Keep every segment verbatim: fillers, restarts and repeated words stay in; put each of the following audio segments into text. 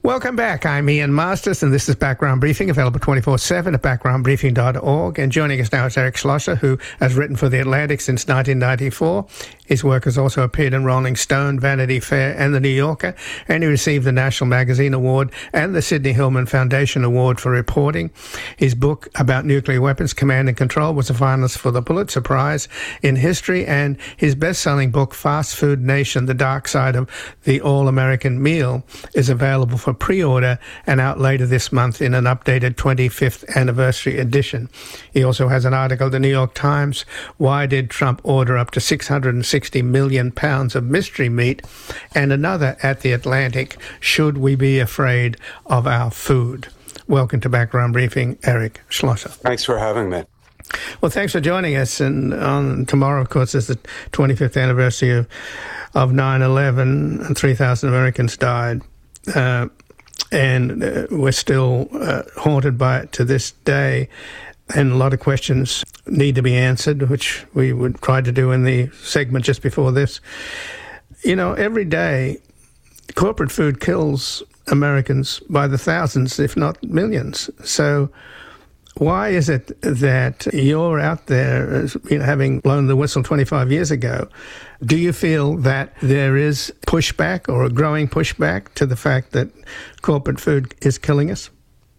Welcome back. I'm Ian Masters, and this is Background Briefing, available twenty-four seven at background briefing dot org. And joining us now is Eric Schlosser, who has written for The Atlantic since nineteen ninety-four. His work has also appeared in Rolling Stone, Vanity Fair, and The New Yorker, and he received the National Magazine Award and the Sidney Hillman Foundation Award for reporting. His book about nuclear weapons command and control was a finalist for the Pulitzer Prize in History, and his best-selling book, Fast Food Nation, The Dark Side of the All-American Meal, is available for pre-order and out later this month in an updated twenty-fifth anniversary edition. He also has an article in the New York Times, Why Did Trump Order Up to six hundred sixty million pounds of mystery meat? And another at The Atlantic, Should We Be Afraid of Our Food? Welcome to Background Briefing, Eric Schlosser. Thanks for having me. Well, thanks for joining us. And on tomorrow, of course, is the twenty-fifth anniversary of, of nine eleven, and three thousand Americans died. Uh, and uh, we're still uh, haunted by it to this day. And a lot of questions need to be answered, which we would try to do in the segment just before this. You know, every day, corporate food kills Americans by the thousands, if not millions. So why is it that you're out there, you know, having blown the whistle twenty-five years ago? Do you feel that there is pushback or a growing pushback to the fact that corporate food is killing us?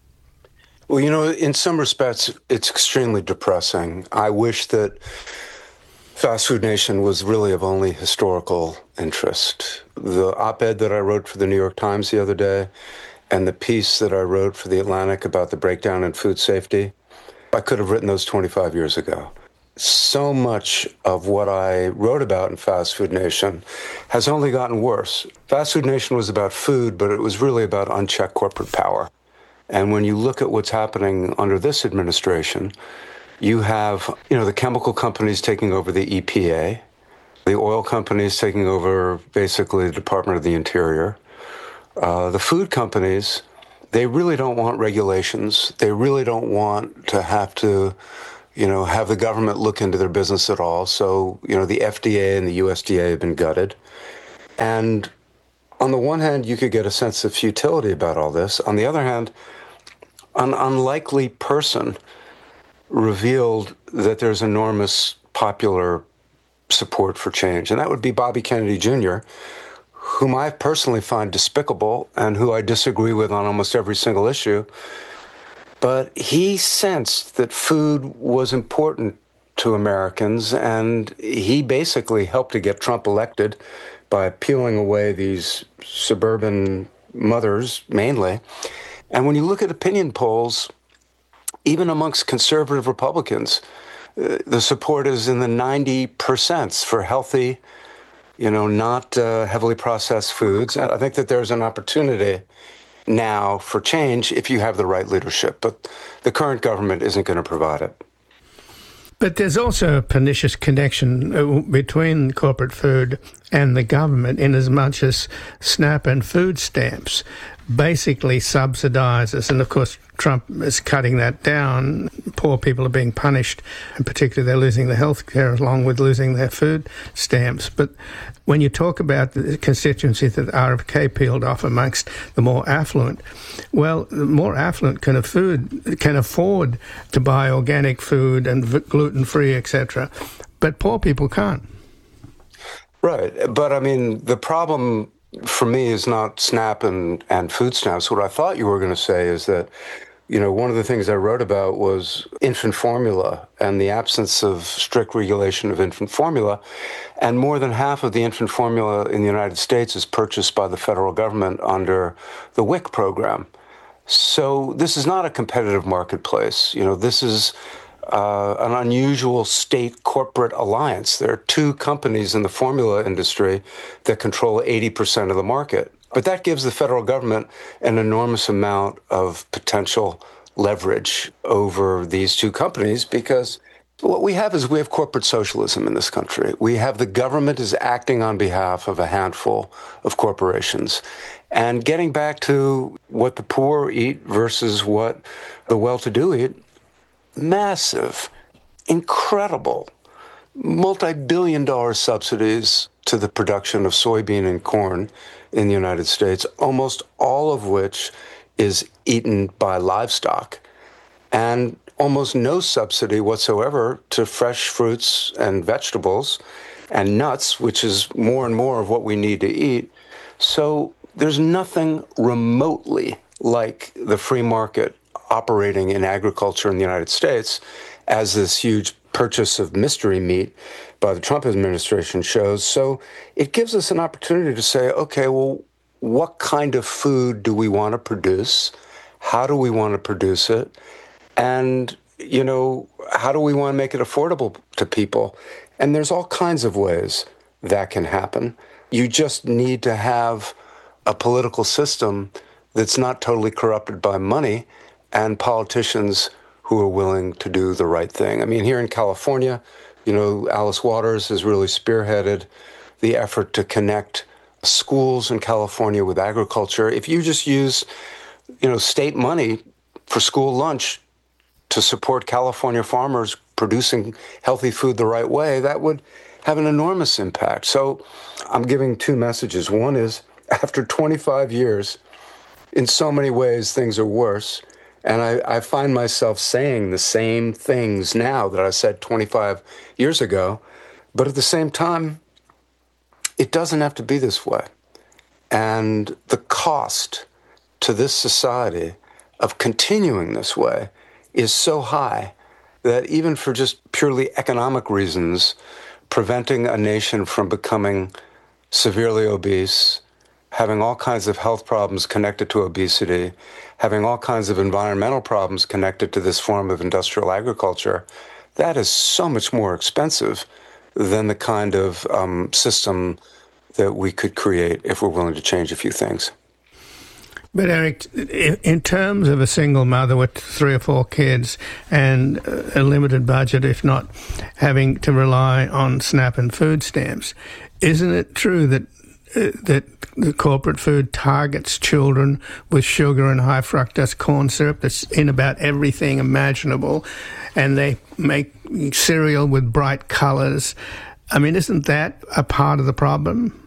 Well, you know, in some respects, it's extremely depressing. I wish that Fast Food Nation was really of only historical interest. The op-ed that I wrote for the New York Times the other day and the piece that I wrote for The Atlantic about the breakdown in food safety, I could have written those twenty-five years ago. So much of what I wrote about in Fast Food Nation has only gotten worse. Fast Food Nation was about food, but it was really about unchecked corporate power. And when you look at what's happening under this administration, you have, you know, the chemical companies taking over the E P A, the oil companies taking over basically the Department of the Interior. Uh, the food companies, they really don't want regulations. They really don't want to have to, you know, have the government look into their business at all. So, you know, the F D A and the U S D A have been gutted. And on the one hand, you could get a sense of futility about all this. On the other hand, an unlikely person revealed that there's enormous popular support for change, and that would be Bobby Kennedy Junior, whom I personally find despicable and who I disagree with on almost every single issue. But he sensed that food was important to Americans, and he basically helped to get Trump elected by peeling away these suburban mothers, mainly. And when you look at opinion polls, even amongst conservative Republicans, uh, the support is in the ninety percent for healthy, you know, not uh, heavily processed foods. And I think that there's an opportunity now for change if you have the right leadership. But the current government isn't going to provide it. But there's also a pernicious connection between corporate food and the government, in as much as SNAP and food stamps basically subsidizes, and of course Trump is cutting that down. Poor people are being punished, and particularly they're losing their health care along with losing their food stamps. But when you talk about the constituency that R F K peeled off amongst the more affluent, well, the more affluent can, food, can afford to buy organic food and gluten-free, et cetera, but poor people can't. Right. But, I mean, the problem for me is not SNAP and, and food stamps. What I thought you were going to say is that, you know, one of the things I wrote about was infant formula and the absence of strict regulation of infant formula. And more than half of the infant formula in the United States is purchased by the federal government under the W I C program. So this is not a competitive marketplace. You know, this is Uh, an unusual state corporate alliance. There are two companies in the formula industry that control eighty percent of the market. But that gives the federal government an enormous amount of potential leverage over these two companies, because what we have is we have corporate socialism in this country. We have the government is acting on behalf of a handful of corporations. And getting back to what the poor eat versus what the well-to-do eat, massive, incredible, multi-billion dollar subsidies to the production of soybean and corn in the United States, almost all of which is eaten by livestock, and almost no subsidy whatsoever to fresh fruits and vegetables and nuts, which is more and more of what we need to eat. So there's nothing remotely like the free market operating in agriculture in the United States, as this huge purchase of mystery meat by the Trump administration shows. So it gives us an opportunity to say, okay, well, what kind of food do we want to produce? How do we want to produce it? And, you know, how do we want to make it affordable to people? And there's all kinds of ways that can happen. You just need to have a political system that's not totally corrupted by money, and politicians who are willing to do the right thing. I mean, here in California, you know, Alice Waters has really spearheaded the effort to connect schools in California with agriculture. If you just use, you know, state money for school lunch to support California farmers producing healthy food the right way, that would have an enormous impact. So I'm giving two messages. One is, after twenty-five years, in so many ways, things are worse. And I, I find myself saying the same things now that I said twenty-five years ago. But at the same time, it doesn't have to be this way. And the cost to this society of continuing this way is so high that even for just purely economic reasons, preventing a nation from becoming severely obese, having all kinds of health problems connected to obesity, having all kinds of environmental problems connected to this form of industrial agriculture, that is so much more expensive than the kind of um, system that we could create if we're willing to change a few things. But Eric, in terms of a single mother with three or four kids and a limited budget, if not having to rely on SNAP and food stamps, isn't it true that uh, that the corporate food targets children with sugar and high fructose corn syrup that's in about everything imaginable, and they make cereal with bright colours? I mean, isn't that a part of the problem?